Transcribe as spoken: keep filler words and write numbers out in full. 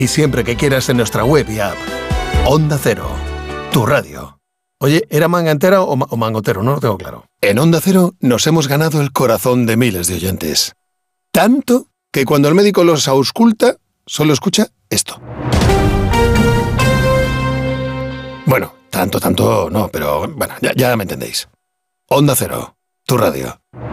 Y siempre que quieras en nuestra web y app. Onda Cero, tu radio. Oye, ¿era manga entera o, ma o mangotero? No lo tengo claro. En Onda Cero nos hemos ganado el corazón de miles de oyentes. Tanto que cuando el médico los ausculta, solo escucha esto. Bueno, tanto, tanto no, pero bueno, ya, ya me entendéis. Onda Cero, tu radio.